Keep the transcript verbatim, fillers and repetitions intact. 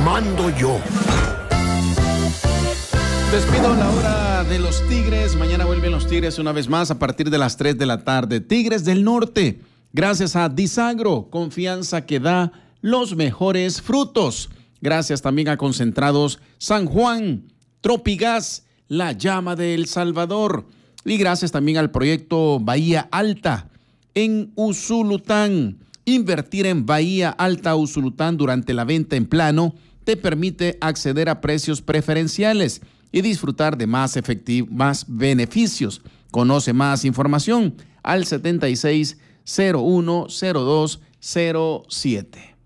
mando yo. Despido la hora de los Tigres. Mañana vuelven los Tigres una vez más a partir de las tres de la tarde. Tigres del Norte, gracias a Disagro, confianza que da los mejores frutos. Gracias también a Concentrados San Juan, Tropigas, La Llama de El Salvador. Y gracias también al proyecto Bahía Alta en Usulután. Invertir en Bahía Alta Usulután durante la venta en plano te permite acceder a precios preferenciales y disfrutar de más efectivo, más beneficios. Conoce más información al setenta y seis cero uno cero dos cero siete.